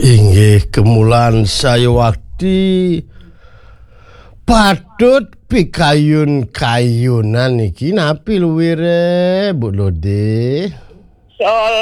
Inggih kemulan saya waktu patut pikayun-kayunan iki napi luwire Bu Lode? Soal